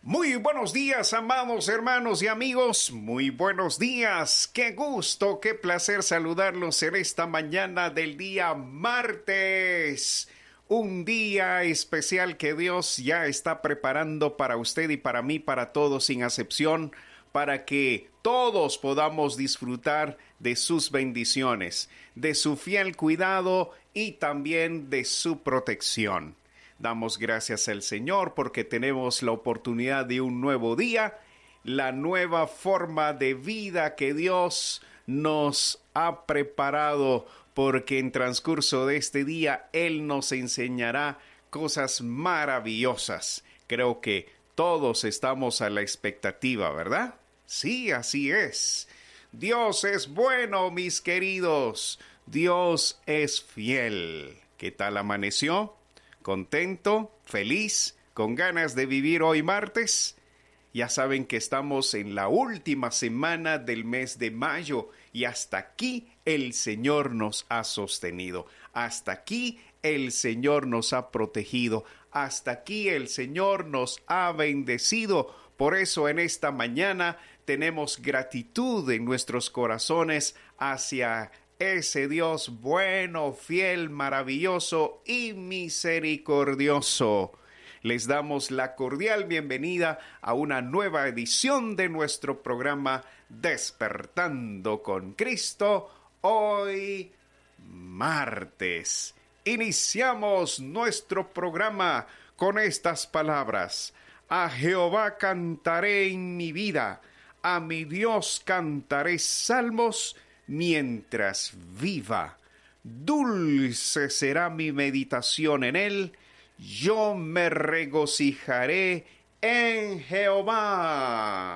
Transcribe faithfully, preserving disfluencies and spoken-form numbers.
Muy buenos días, amados hermanos y amigos. Muy buenos días. Qué gusto, qué placer saludarlos en esta mañana del día martes. Un día especial que Dios ya está preparando para usted y para mí, para todos sin excepción, para que todos podamos disfrutar de sus bendiciones, de su fiel cuidado y también de su protección. Damos gracias al Señor porque tenemos la oportunidad de un nuevo día, la nueva forma de vida que Dios nos ha preparado, porque en transcurso de este día Él nos enseñará cosas maravillosas. Creo que todos estamos a la expectativa, ¿verdad? Sí, así es. Dios es bueno, mis queridos. Dios es fiel. ¿Qué tal amaneció? ¿Contento? ¿Feliz? ¿Con ganas de vivir hoy martes? Ya saben que estamos en la última semana del mes de mayo y hasta aquí el Señor nos ha sostenido. Hasta aquí el Señor nos ha protegido. Hasta aquí el Señor nos ha bendecido. Por eso en esta mañana tenemos gratitud en nuestros corazones hacia ese Dios bueno, fiel, maravilloso y misericordioso. Les damos la cordial bienvenida a una nueva edición de nuestro programa Despertando con Cristo, hoy martes. Iniciamos nuestro programa con estas palabras: a Jehová cantaré en mi vida, a mi Dios cantaré salmos mientras viva. Dulce será mi meditación en él, yo me regocijaré en Jehová.